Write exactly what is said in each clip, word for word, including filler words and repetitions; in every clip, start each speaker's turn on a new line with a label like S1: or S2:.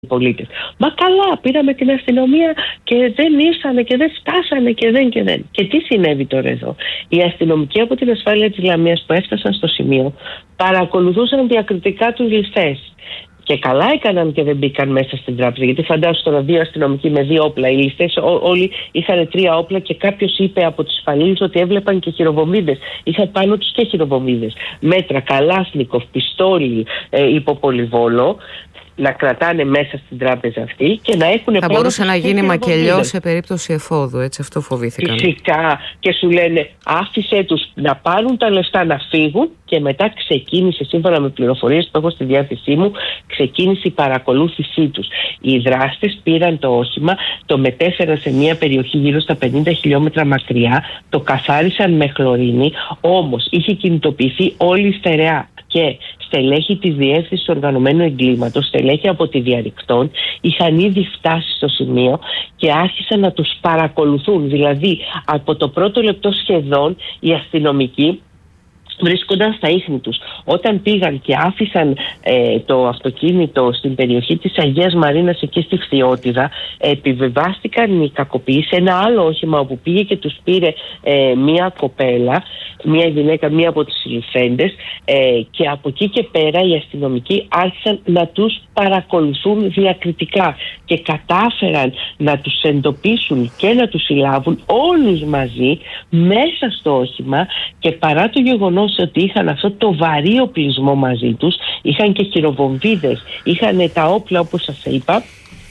S1: πολίτες. Μα καλά, πήραμε την αστυνομία και δεν ήρθανε και δεν φτάσανε και δεν και δεν. Και τι συνέβη τώρα εδώ? Οι αστυνομικοί από την ασφάλεια της Λαμίας που έφτασαν στο σημείο παρακολουθούσαν διακριτικά τους ληστές. Και καλά έκαναν και δεν μπήκαν μέσα στην τράπεζα. Γιατί φαντάσου τώρα δύο αστυνομικοί με δύο όπλα. Οι ληστές όλοι είχαν τρία όπλα και κάποιος είπε από τους υπαλλήλους ότι έβλεπαν και χειροβομβίδες. Είχαν πάνω τους και χειροβομβίδες. Μέτρα, καλάσνικοφ, πιστόλι, ε, υποπολιβόλο. Να κρατάνε μέσα στην τράπεζα αυτή και να έχουν.
S2: Θα μπορούσε να γίνει μακελιό σε περίπτωση εφόδου, έτσι, αυτό φοβήθηκαν.
S1: Φυσικά. Και σου λένε άφησε τους να πάρουν τα λεφτά να φύγουν και μετά ξεκίνησε, σύμφωνα με πληροφορίες που έχω στη διάθεσή μου, ξεκίνησε η παρακολούθησή τους. Οι δράστες πήραν το όχημα, το μετέφεραν σε μια περιοχή γύρω στα πενήντα χιλιόμετρα μακριά, το καθάρισαν με χλωρίνη, όμως είχε κινητοποιηθεί όλη η στερεά και στελέχη της Διεύθυνσης Οργανωμένου Εγκλήματος, στελέχη από τη Διαρρηκτών, είχαν ήδη φτάσει στο σημείο και άρχισαν να τους παρακολουθούν. Δηλαδή, από το πρώτο λεπτό σχεδόν, οι αστυνομικοί βρίσκονταν στα ίχνη τους. Όταν πήγαν και άφησαν ε, το αυτοκίνητο στην περιοχή της Αγίας Μαρίνας, εκεί στη Φθιώτιδα, επιβεβάστηκαν οι κακοποιοί σε ένα άλλο όχημα όπου πήγε και τους πήρε ε, μία κοπέλα, μία γυναίκα, μία από τις συλληφθέντες, ε, και από εκεί και πέρα οι αστυνομικοί άρχισαν να τους παρακολουθούν διακριτικά και κατάφεραν να τους εντοπίσουν και να τους συλλάβουν όλους μαζί μέσα στο όχημα. Και παρά το γεγονός ότι είχαν αυτό το βαρύ οπλισμό μαζί τους, είχαν και χειροβομβίδες, είχαν τα όπλα όπως σας είπα,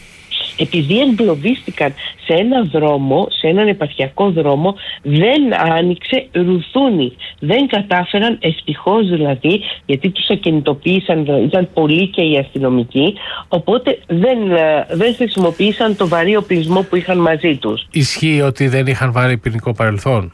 S1: επειδή εγκλωβίστηκαν σε ένα δρόμο, σε έναν επαρχιακό δρόμο, δεν άνοιξε ρουθούνη. Δεν κατάφεραν, ευτυχώς δηλαδή, γιατί τους ακινητοποίησαν, ήταν πολλοί και οι αστυνομικοί, οπότε δεν, δεν χρησιμοποίησαν το βαρύ οπλισμό που είχαν μαζί τους.
S3: Ισχύει ότι δεν είχαν βαρύ ποινικό παρελθόν?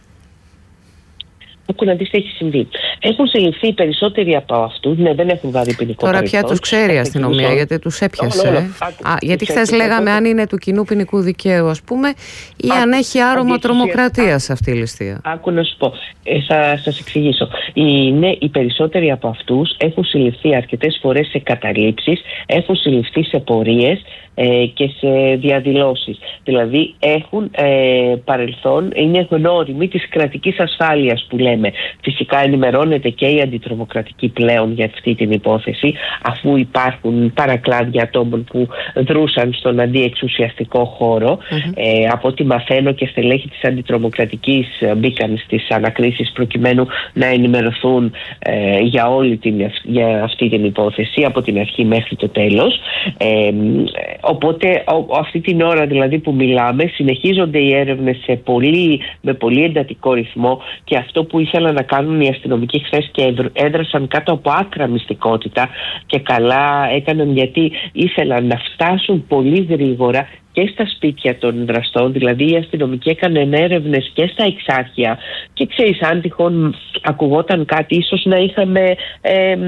S1: Άκου να δεις τι έχει συμβεί. Έχουν συλληφθεί περισσότεροι από αυτούς, ναι, δεν έχουν βάρει ποινικό
S2: Τώρα
S1: παρελθόν.
S2: πια τους ξέρει η αστυνομία, γιατί τους έπιασε.
S1: Όλο, όλο. Άκου,
S2: Α, γιατί χθες
S1: έπιασε.
S2: λέγαμε αν είναι του κοινού ποινικού δικαίου, ας πούμε, ή
S1: Άκου,
S2: αν έχει άρωμα
S1: άκου,
S2: τρομοκρατίας αυτή η ληστεία.
S1: Άκου να σου πω, ε, θα σας εξηγήσω. Οι, ναι, οι περισσότεροι από αυτούς έχουν συλληφθεί αρκετές φορές σε καταλήψεις, έχουν συλληφθεί σε πορείες ε, και σε διαδηλώσεις. Δηλαδή έχουν ε, παρελθόν, είναι γνώριμοι της κρατικής ασφάλειας που λέμε. Φυσικά ενημερώνεται και η αντιτρομοκρατική πλέον για αυτή την υπόθεση, αφού υπάρχουν παρακλάδια ατόμων που δρούσαν στον αντιεξουσιαστικό χώρο. Mm-hmm. Ε, από ό,τι μαθαίνω και στελέχη της αντιτρομοκρατικής μπήκαν στις ανακρίσεις προκειμένου να ενημερωθούν ε, για όλη την, για αυτή την υπόθεση από την αρχή μέχρι το τέλος. Ε, οπότε ο, αυτή την ώρα δηλαδή που μιλάμε συνεχίζονται οι έρευνες σε πολύ, με πολύ εντατικό ρυθμό, και αυτό που ήθελαν να κάνουν οι αστυνομικοί χθες και έδρασαν κάτω από άκρα μυστικότητα, και καλά έκαναν, γιατί ήθελαν να φτάσουν πολύ γρήγορα και στα σπίτια των δραστών. Δηλαδή οι αστυνομικοί έκαναν έρευνες και στα εξάρχεια, και ξέρεις, αν τυχόν ακουγόταν κάτι, ίσως να είχαμε ε,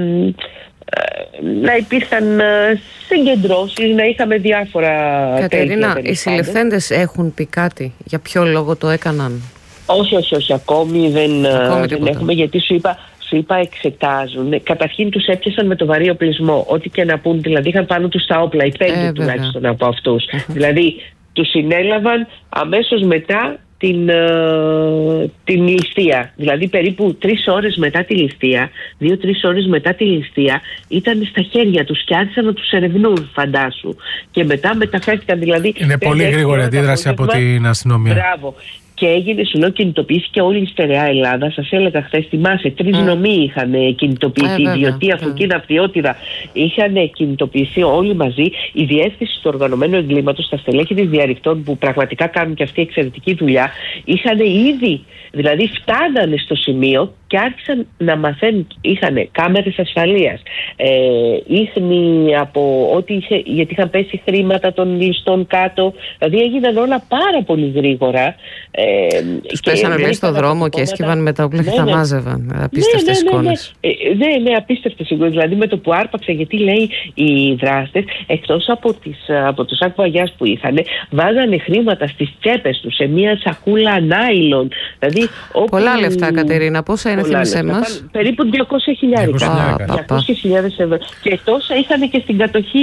S1: να υπήρχαν συγκεντρώσεις, να είχαμε διάφορα.
S2: Κατερίνα, οι συλληφθέντες έχουν πει κάτι? Για ποιο λόγο το έκαναν?
S1: Όχι, όχι, όχι, ακόμη δεν,
S2: ακόμη
S1: δεν έχουμε, γιατί σου είπα, σου είπα εξετάζουν. Καταρχήν τους έπιασαν με το βαρύ οπλισμό, ό,τι και να πούν, δηλαδή είχαν πάνω τους τα όπλα, οι πέντε ε, τουλάχιστον από αυτούς. Δηλαδή τους συνέλαβαν αμέσως μετά την, uh, την ληστεία. Δηλαδή περίπου τρεις ώρες μετά τη ληστεία, δύο-τρεις ώρες μετά τη ληστεία, ήταν στα χέρια τους και άρχισαν να τους ερευνούν, φαντάσου. Και μετά μεταφέρθηκαν, δηλαδή.
S3: Είναι πολύ γρήγορη αντίδραση από την αστυνομία.
S1: Μπράβο. Και έγινε, σου λέω, κινητοποιήθηκε όλη η στερεά Ελλάδα. Σας έλεγα χθες, θυμάσαι, τρεις mm. νομοί είχαν κινητοποιηθεί, ε, Διωτία, Φωκίνα, Φθιώτιδα. Είχαν κινητοποιηθεί όλοι μαζί. Η Διεύθυνση του Οργανωμένου Εγκλήματος, τα στελέχη της Διαρρηκτών, που πραγματικά κάνουν και αυτή εξαιρετική δουλειά, είχαν ήδη, δηλαδή φτάνανε στο σημείο και άρχισαν να μαθαίνουν. Είχαν κάμερες ασφαλείας, ε, ίχνη από ό,τι είχε, γιατί είχαν πέσει χρήματα των ληστών κάτω. Δηλαδή έγιναν όλα πάρα πολύ γρήγορα. Ε,
S2: Τους πέσανε μέσα στο δρόμο και έσκυβαν με τα όπλα και
S1: ναι,
S2: τα
S1: ναι.
S2: μάζευαν. Απίστευτες
S1: ναι, ναι, ναι, ναι.
S2: εικόνες.
S1: Ε, ναι, ναι, απίστευτες εικόνες. Δηλαδή με το που άρπαξε, γιατί λέει οι δράστες, εκτός από, τις, από το σάκ βαγιάς που είχαν, βάζανε χρήματα στις τσέπες τους σε μια σακούλα νάιλον. Δηλαδή, όπου...
S2: Πολλά λεφτά, Κατερίνα. Πόσα είναι θύμισέ μας.
S1: Περίπου διακόσιες χιλιάδες ευρώ. Και τόσα είχαν και στην κατοχή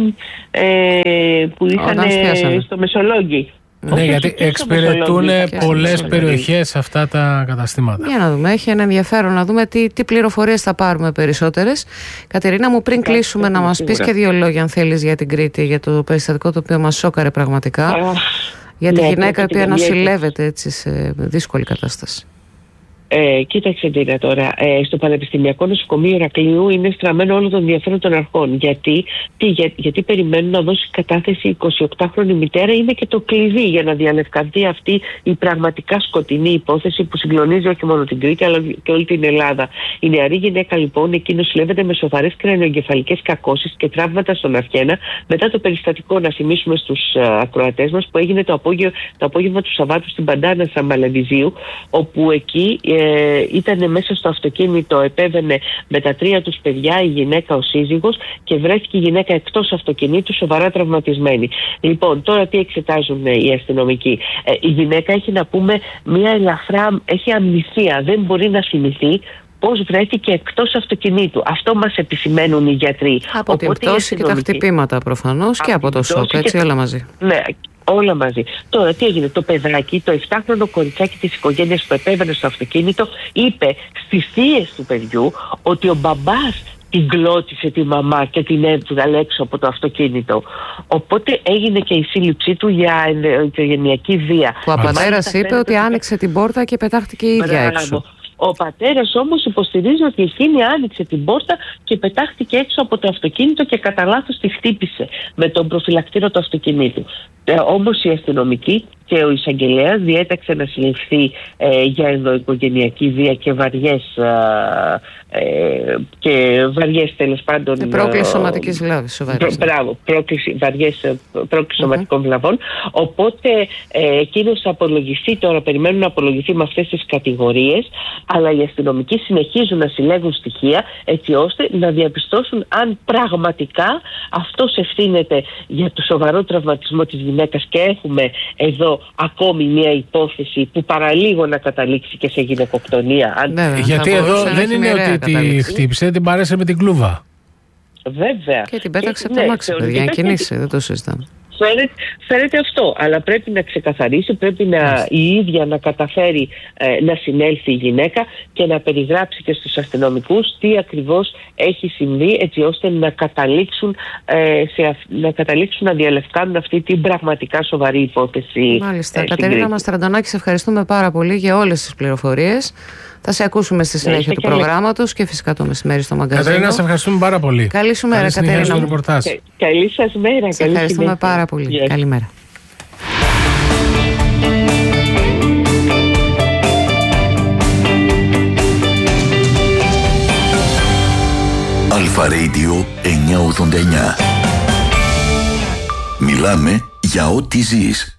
S1: ε, που είχαν στο Μεσολόγγι.
S3: Ναι, γιατί εξυπηρετούν πολλές περιοχές αυτά τα καταστήματα.
S2: Για να δούμε, έχει ένα ενδιαφέρον να δούμε τι, τι πληροφορίες θα πάρουμε περισσότερες. Κατερίνα μου, πριν κλείσουμε, να μας πεις και δύο λόγια αν θέλεις για την Κρήτη, για το περιστατικό το οποίο μας σόκαρε πραγματικά. Ah, για τη ναι, γυναίκα η οποία νοσηλεύεται έτσι σε δύσκολη κατάσταση.
S1: Ε, κοίταξε Ντίνα τώρα, ε, στο Πανεπιστημιακό Νοσοκομείο Ηρακλείου είναι στραμμένο όλο το ενδιαφέρον των αρχών. Γιατί, τι, για, γιατί περιμένουν να δώσει κατάθεση εικοσιοκτάχρονη μητέρα, είναι και το κλειδί για να διαλευκανθεί αυτή η πραγματικά σκοτεινή υπόθεση που συγκλονίζει όχι μόνο την Κρήτη αλλά και όλη την Ελλάδα. Η νεαρή γυναίκα λοιπόν εκεί νοσηλεύεται με σοβαρές κρανιοεγκεφαλικές κακώσεις και τραύματα στον Αυχένα μετά το περιστατικό, να θυμίσουμε στους ακροατές μας, που έγινε το απόγευμα, το απόγευμα του Σαββάτου στην Παντάνα Σαμαλαβιζίου, όπου εκεί Ε, ήταν μέσα στο αυτοκίνητο, επέβαινε με τα τρία τους παιδιά η γυναίκα, ο σύζυγος, και βρέθηκε η γυναίκα εκτός αυτοκινήτου σοβαρά τραυματισμένη. Λοιπόν, τώρα τι εξετάζουν οι αστυνομικοί? Ε, η γυναίκα έχει, να πούμε, μια ελαφρά, έχει αμνησία, δεν μπορεί να θυμηθεί πώς βρέθηκε εκτός αυτοκινήτου. Αυτό μας επισημαίνουν οι γιατροί.
S2: Από Οπότε, την πτώση αστυνομικοί... και τα χτυπήματα προφανώς και από το σοκ, έτσι, όλα μαζί.
S1: Ναι. Όλα μαζί. Τώρα τι έγινε? Το παιδάκι, το επτάχρονο κοριτσάκι της οικογένειας που επέβαινε στο αυτοκίνητο, είπε στις θείες του παιδιού ότι ο μπαμπάς την κλώτησε τη μαμά και την έβγαλε έξω από το αυτοκίνητο. Οπότε έγινε και η σύλληψή του για οικογενειακή βία.
S2: Ο πατέρας είπε ότι άνοιξε την πόρτα και πετάχτηκε η ίδια έξω.
S1: Ο πατέρας όμως υποστηρίζει ότι εκείνη άνοιξε την πόρτα και πετάχτηκε έξω από το αυτοκίνητο και κατά λάθος τη χτύπησε με τον προφυλακτήρα του αυτοκινήτου. Ε, όμως οι αστυνομικοί και ο εισαγγελέας διέταξε να συλληφθεί ε, για ενδοοικογενειακή βία και βαριές ε, και βαριές τέλος πάντων.
S2: Ε, πρόκληση σωματικής βλάβης, σοβαρής.
S1: Μπράβο, πρόκληση, βαριές, πρόκληση uh-huh. σωματικών βλαβών. Οπότε ε, εκείνος θα απολογηθεί, τώρα περιμένουν να απολογηθεί με αυτές τις κατηγορίες, αλλά οι αστυνομικοί συνεχίζουν να συλλέγουν στοιχεία έτσι ώστε να διαπιστώσουν αν πραγματικά αυτός ευθύνεται για το σοβαρό τραυματισμό της γυναίκας, και έχουμε εδώ ακόμη μια υπόθεση που παραλίγο να καταλήξει και σε γυναικοκτονία. Αν...
S3: Ναι, γιατί εδώ δεν είναι ότι τη χτύπησε, την πάρεσε με την κλούβα.
S1: Βέβαια.
S2: Και την πέταξε από το μάξι, παιδιά, κινήσει, δεν το συζητάμε.
S1: Φαίνεται, φαίνεται αυτό, αλλά πρέπει να ξεκαθαρίσει, πρέπει να, η ίδια να καταφέρει ε, να συνέλθει η γυναίκα και να περιγράψει και στους αστυνομικούς τι ακριβώς έχει συμβεί, έτσι ώστε να καταλήξουν, ε, σε, να, καταλήξουν να διαλευκάνουν αυτή την πραγματικά σοβαρή υπόθεση.
S2: Μάλιστα. Ε, Κατερίνα Μαστραντονάκη, σε ευχαριστούμε πάρα πολύ για όλες τις πληροφορίες. Θα σε ακούσουμε στη συνέχεια του προγράμματος και φυσικά το μεσημέρι στο μαγκαζίνο.
S3: Κατερίνα, σε ευχαριστούμε πάρα πολύ.
S2: Καλή σου μέρα, Κατερίνα.
S1: Καλή σας μέρα.
S2: Σε ευχαριστούμε πάρα πολύ. Yes. Καλημέρα.
S4: Αλφα Radio εννιακόσια ογδόντα εννιά. Μιλάμε για ό,τι ζεις.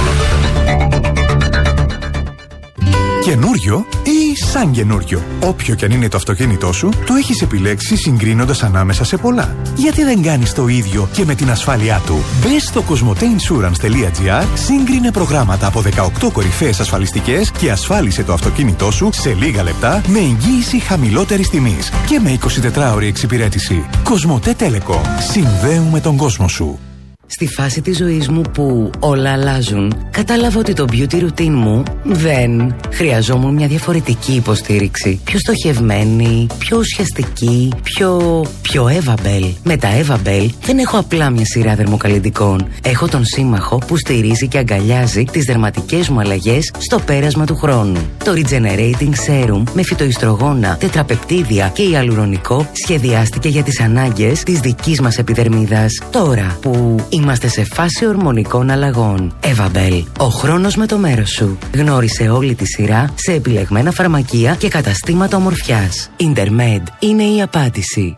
S5: Καινούριο ή σαν καινούριο? Όποιο και αν είναι το αυτοκίνητό σου, το έχεις επιλέξει συγκρίνοντας ανάμεσα σε πολλά. Γιατί δεν κάνεις το ίδιο και με την ασφάλειά του? Μπες στο κοσμοτέινσουρανς τελεία τζι άρ, σύγκρινε προγράμματα από δεκαοκτώ κορυφαίες ασφαλιστικές και ασφάλισε το αυτοκίνητό σου σε λίγα λεπτά με εγγύηση χαμηλότερης τιμής και με εικοσιτετράωρη εξυπηρέτηση. Κοσμοτέ Telecom. Συνδέουμε τον κόσμο σου.
S6: Στη φάση της ζωής μου που όλα αλλάζουν, κατάλαβα ότι το beauty routine μου δεν χρειαζόμουν μια διαφορετική υποστήριξη. Πιο στοχευμένη, πιο ουσιαστική, πιο... πιο Evabel. Με τα Evabel δεν έχω απλά μια σειρά δερμοκαλλυντικών. Έχω τον σύμμαχο που στηρίζει και αγκαλιάζει τις δερματικές μου αλλαγές στο πέρασμα του χρόνου. Το Regenerating Serum με φυτοϊστρογόνα, τετραπεπτίδια και ιαλουρονικό σχεδιάστηκε για τις ανάγκες της δικής μας επιδερμίδας. Τώρα που είμαστε σε φάση ορμονικών αλλαγών. Evabel. Ο χρόνος με το μέρος σου. Γνώρισε όλη τη σειρά σε επιλεγμένα φαρμακεία και καταστήματα ομορφιάς. Intermed είναι η απάντηση.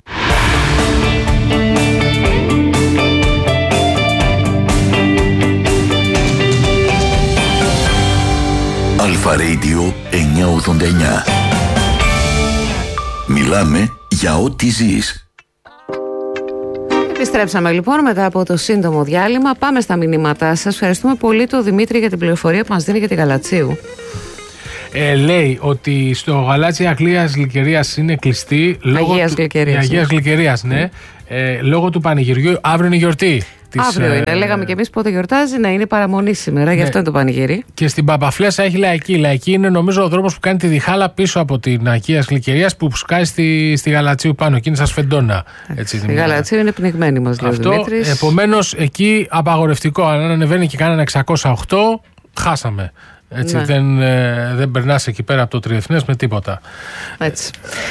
S4: Αλφα Radio εννιακόσια ογδόντα εννιά. Μιλάμε για ό,τι ζεις.
S2: Επιστρέψαμε λοιπόν μετά από το σύντομο διάλειμμα. Πάμε στα μηνύματά σας. Ευχαριστούμε πολύ τον Δημήτρη για την πληροφορία που μας δίνει για την Γαλατσίου.
S3: Ε, λέει ότι στο γαλάτσι Αγίας Γλυκερίας είναι κλειστή.
S2: Αγίας Γλυκερίας.
S3: Αγίας Γλυκερίας, ναι. Ε, λόγω του πανηγυριού. Αύριο είναι γιορτή.
S2: Αύριο είναι. Ε, Λέγαμε κι εμείς πότε γιορτάζει. Ναι, είναι παραμονή σήμερα, ναι. Γι' αυτό είναι το πανηγύρι.
S3: Και στην Παπαφλέσσα έχει λαϊκή. Η λαϊκή είναι νομίζω ο δρόμος που κάνει τη διχάλα πίσω από την Αγίας Γλυκερίας που σκάει στη, στη Γαλατσίου πάνω. Εκείνη σας Φεντόνα.
S2: Η Γαλατσίου είναι πνιγμένη, μας λέει ο Δημήτρης.
S3: Επομένως εκεί απαγορευτικό. Αν ανεβαίνει και κανένα εξακόσια οκτώ, χάσαμε. Έτσι, ναι. δεν, ε, δεν περνάς εκεί πέρα από το Τριεθνές με τίποτα.
S2: Έτσι.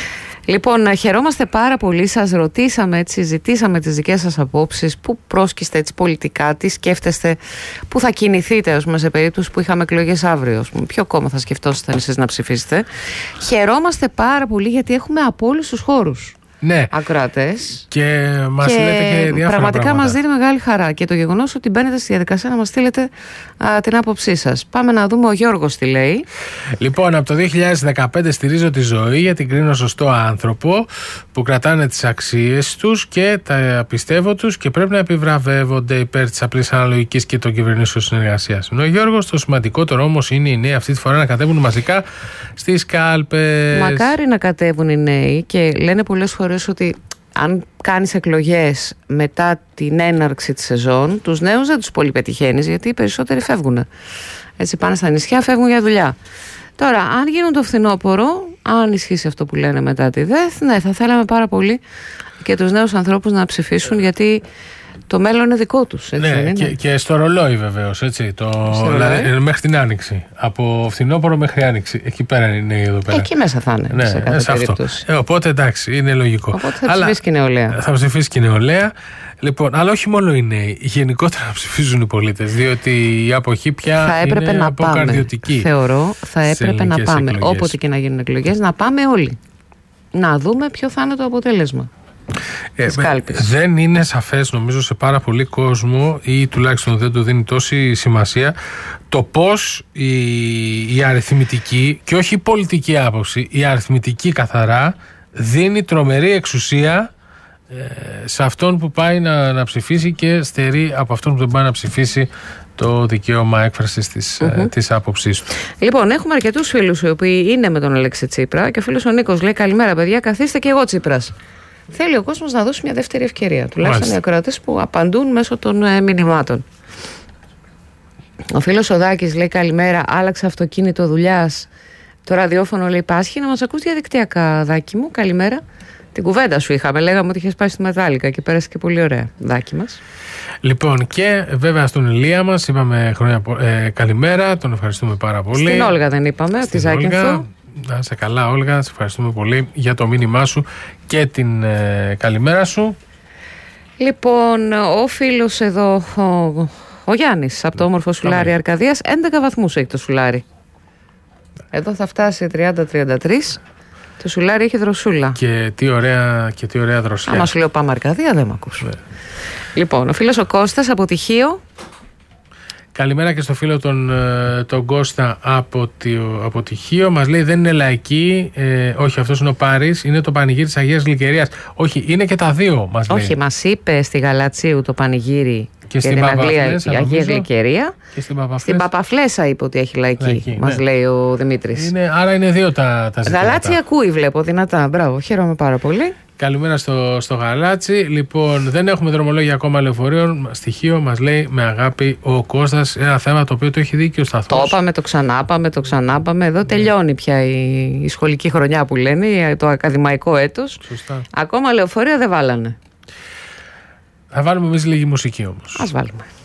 S2: Λοιπόν, χαιρόμαστε πάρα πολύ. Σας ρωτήσαμε, έτσι, ζητήσαμε τις δικές σας απόψεις. Πού πρόσκειστε έτσι πολιτικά, τι σκέφτεστε, πού θα κινηθείτε, ας πούμε, σε περίπτωση που είχαμε εκλογές αύριο. Ας πούμε, ποιο κόμμα θα σκεφτόσασταν εσείς να ψηφίσετε. Χαιρόμαστε πάρα πολύ γιατί έχουμε από όλους τους χώρους.
S3: Ναι.
S2: Ακροατές.
S3: Και μας λέτε και διάφορα
S2: πραγματικά
S3: πράγματα.
S2: Μας δίνει μεγάλη χαρά και το γεγονός ότι μπαίνετε στη διαδικασία να μας στείλετε α, την άποψή σας. Πάμε να δούμε ο Γιώργος τι λέει.
S3: Λοιπόν, από το δύο χιλιάδες δεκαπέντε στηρίζω τη ζωή γιατί κρίνω σωστό άνθρωπο που κρατάνε τις αξίες τους και τα πιστεύω τους και πρέπει να επιβραβεύονται υπέρ της απλής αναλογικής και των κυβερνήσεων συνεργασίας. Ο Γιώργος, το σημαντικότερο όμως είναι οι νέοι αυτή τη φορά να κατέβουν μαζικά στις κάλπες.
S2: Μακάρι να κατέβουν οι νέοι και λένε πολλές φορές ότι αν κάνεις εκλογές μετά την έναρξη της σεζόν, τους νέους δεν τους πολύ πετυχαίνεις γιατί οι περισσότεροι φεύγουν. Έτσι πάνε στα νησιά, φεύγουν για δουλειά. Τώρα, αν γίνουν το φθινόπωρο, αν ισχύσει αυτό που λένε μετά τη ΔΕΘ, ναι, θα θέλαμε πάρα πολύ και τους νέους ανθρώπους να ψηφίσουν γιατί το μέλλον είναι δικό τους. Έτσι,
S3: ναι,
S2: δεν είναι?
S3: Και, και στο ρολόι βεβαίως, έτσι. Το, δηλαδή, μέχρι την Άνοιξη. Από φθινόπωρο μέχρι Άνοιξη. Εκεί πέρα είναι εδώ πέρα.
S2: Εκεί μέσα θα είναι.
S3: Ναι,
S2: σε κάθε
S3: σε
S2: περίπτωση.
S3: Ε, οπότε εντάξει, είναι λογικό.
S2: Οπότε θα ψηφίσει και η νεολαία.
S3: Θα ψηφίσει και η νεολαία. Λοιπόν, αλλά όχι μόνο οι νέοι. Γενικότερα να ψηφίζουν οι πολίτες. Διότι η αποχή πια
S2: θα έπρεπε
S3: είναι
S2: να
S3: αποκαρδιωτική.
S2: Πάμε. Θεωρώ θα έπρεπε να πάμε.
S3: Εκλογές.
S2: Όποτε και να γίνουν εκλογές, να πάμε όλοι. Να δούμε ποιο θα είναι το αποτέλεσμα.
S3: Ε, δεν είναι σαφές νομίζω σε πάρα πολύ κόσμο ή τουλάχιστον δεν του δίνει τόση σημασία το πως η, η αριθμητική και όχι η πολιτική άποψη, η αριθμητική καθαρά δίνει τρομερή εξουσία ε, σε αυτόν που πάει να, να ψηφίσει και στερεί από αυτόν που δεν πάει να ψηφίσει το δικαίωμα έκφρασης της, mm-hmm. ε, της άποψής του.
S2: Λοιπόν, έχουμε αρκετούς φίλους οι οποίοι είναι με τον Αλέξη Τσίπρα και ο φίλος ο Νίκος λέει καλημέρα παιδιά, καθίστε και εγώ Τσίπρας. Θέλει ο κόσμος να δώσει μια δεύτερη ευκαιρία, τουλάχιστον οι ακροατές που απαντούν μέσω των ε, μηνυμάτων. Ο φίλος ο Δάκης λέει καλημέρα, άλλαξε αυτοκίνητο δουλειάς. Το ραδιόφωνο λέει πάσχει να μας ακούς διαδικτυακά, Δάκη μου, καλημέρα. Την κουβέντα σου είχαμε, λέγαμε ότι είχες πάει στη Μετάλλικα και πέρασε και πολύ ωραία, Δάκη μας.
S3: Λοιπόν, και βέβαια στον Ηλία μας είπαμε χρόνια, ε, καλημέρα, τον ευχαριστούμε πάρα πολύ.
S2: Στην Όλγα δεν είπαμε, από τη Ζάκυνθο.
S3: Να είσαι καλά Όλγα, σε ευχαριστούμε πολύ για το μήνυμά σου και την ε, καλημέρα σου.
S2: Λοιπόν, ο φίλος εδώ, ο, ο Γιάννης από το όμορφο Σουλάρι Αρκαδίας, έντεκα βαθμούς έχει το Σουλάρι. Εδώ θα φτάσει τριάντα τριάντα τρία. Το Σουλάρι έχει δροσούλα. Και τι ωραία, και τι ωραία δροσιά. Άμα σου λέω πάμε Αρκαδία δεν με ακούς. Yeah. Λοιπόν, ο φίλος ο Κώστας από Τυχείο.
S3: Καλημέρα και στο φίλο τον, τον Κώστα από, από Τυχείο. Μας λέει δεν είναι λαϊκή. Ε, όχι, αυτός είναι ο Πάρης. Είναι το πανηγύρι της Αγίας Γλυκερίας. Όχι, είναι και τα δύο, μας λέει.
S2: Όχι, μας είπε στη Γαλατσίου το πανηγύρι και, και στην Αγγλία η Αγία Γλυκερία. Και στην Παπαφλέσσα. Στην Παπαφλέσσα είπε ότι έχει λαϊκή, λαϊκή μας ναι. λέει ο Δημήτρης.
S3: Είναι, άρα είναι δύο τα, τα ζητήματα.
S2: Γαλάτσι ακούει, βλέπω δυνατά. Μπράβο, χαίρομαι πάρα πολύ.
S3: Καλημέρα στο, στο Γαλάτσι. Λοιπόν, δεν έχουμε δρομολόγια ακόμα λεωφορείων. Στοιχείο μας λέει με αγάπη ο Κώστας. Ένα θέμα το οποίο το έχει δίκιο ο σταθμός.
S2: Το είπαμε, το ξανάπαμε, το ξανάπαμε. Εδώ τελειώνει πια η, η σχολική χρονιά που λένε, το ακαδημαϊκό έτος.
S3: Σωστά.
S2: Ακόμα λεωφορεία δεν βάλανε.
S3: Θα βάλουμε εμείς λίγη μουσική όμως.
S2: Ας βάλουμε.